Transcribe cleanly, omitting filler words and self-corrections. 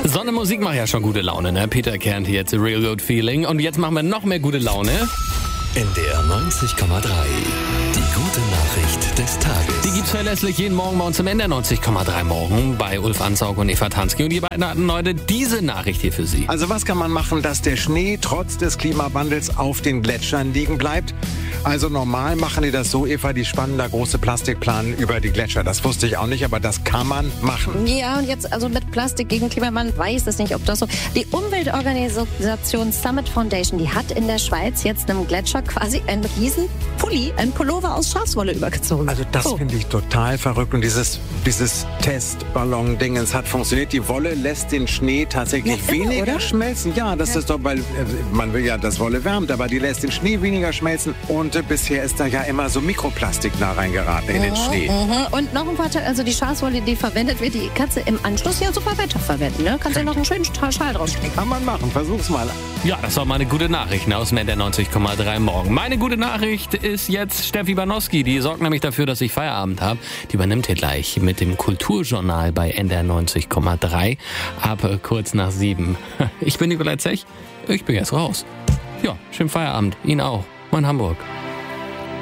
Sonne, Musik macht ja schon gute Laune, ne? Peter Kern hier, jetzt Real Good Feeling. Und jetzt machen wir noch mehr gute Laune. NDR 90,3. Die gute Nachricht des Tages. Die gibt's verlässlich jeden Morgen bei uns im NDR 90,3 Morgen bei Ulf Ansaug und Eva Tansky. Und die beiden hatten heute diese Nachricht hier für Sie. Also was kann man machen, dass der Schnee trotz des Klimawandels auf den Gletschern liegen bleibt? Also normal machen die das so, Eva, die spannen da große Plastikplanen über die Gletscher. Das wusste ich auch nicht, aber das kann man machen. Ja, und jetzt also mit Plastik gegen Klima, man weiß es nicht, ob das so... Die Umweltorganisation Summit Foundation, die hat in der Schweiz jetzt einem Gletscher quasi einen riesen Pulli, einen Pullover aus Schafswolle übergezogen. Also das finde ich total verrückt. Und dieses Testballon-Dingens hat funktioniert. Die Wolle lässt den Schnee tatsächlich weniger schmelzen. Ja, das ist doch, weil man will ja, dass Wolle wärmt, aber die lässt den Schnee weniger schmelzen. Und bisher ist da ja immer so Mikroplastik da reingeraten in den Schnee. Und noch ein Vorteil, also die Schafswolle, die verwendet wird, die kannst du im Anschluss ja super Wetter verwenden. Ne? Kannst du ja noch einen schönen Schal draus stricken. Kann man machen, versuch's mal. Ja, das war mal eine gute Nachricht aus dem NDR 90,3 Morgen. Meine gute Nachricht ist jetzt Steffi Banowski. Die sorgt nämlich dafür, dass ich Feierabend habe. Die übernimmt hier gleich mit dem Kulturjournal bei NDR 90,3 ab kurz nach 7. Ich bin Nikolai Zech. Ich bin jetzt raus. Ja, schönen Feierabend. Ihnen auch. Moin Hamburg.